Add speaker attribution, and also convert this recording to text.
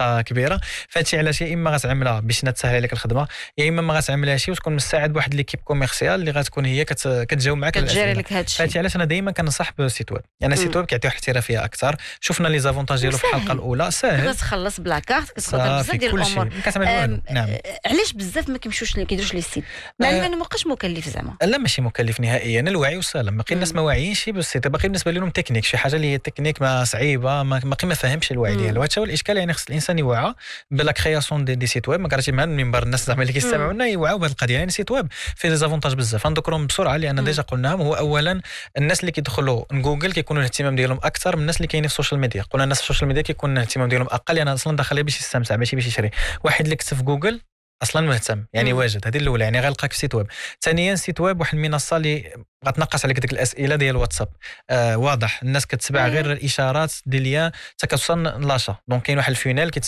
Speaker 1: واخا كبيره. فهادشي علاش يا اما غتعملها باش تسهل عليك الخدمه، يا اما ما غتعملهاش وتكون مستعد بواحد ليكيب كوميرسيال اللي غتكون هي كتجاوب معاك
Speaker 2: كتجري لك هادشي.
Speaker 1: فهادشي علاش انا دائما كنصح بالسيت ويب، يعني السيت ويب كيعطيو احترافيه اكثر. شفنا لي زافونتاج ديالو في الحلقه الاولى، ساهل
Speaker 2: كتخلص بلا كارت، كتقدر بزاف ديال الامور
Speaker 1: كتعمل والو. نعم.
Speaker 2: علاش بزاف ما كيديروش لي سيت مع انه ما بقاش مكلف زعما؟
Speaker 1: لا ماشي مكلف نهائيا، الوعي وسلام. باقي الناس ما واعيينش بالسيت، باقي بالنسبه لهم تكنيك، شي حاجه اللي هي تكنيك ما صعيبه، ما فاهمش الوعي ديالو. هذا هو الاشكال، يعني خص الانسان يوعى بلا كرياسيون دي سيت ويب. ما قراتي مع المنبر الناس زعما اللي كيستمعونا يوعوا بهذه القضيه. يعني سيت ويب فيه دي زافونتاج بزاف، غنذكرهم بسرعه لان ديجا قلناهم. هو اولا الناس اللي كيدخلوا جوجل كيكونوا الاهتمام ديالهم اكثر من الناس اللي كاينين في السوشيال ميديا. قلنا الناس في السوشيال ميديا كيكون الاهتمام ديالهم اقل، لان اصلا داخل باش يستمتع ماشي باش يشري. واحد اللي كتب في جوجل اصلا مهتم، يعني واجد. هذه الاولى، يعني غيلقاك في سيت ويب. ثانيا سيت ويب واحد المنصه اللي غتنقص عليك ديك الاسئله ديال الواتساب. واضح الناس كتبع غير الاشارات ديال ليا حتى كتوصل لاشا. دونك كاين واحد الفينال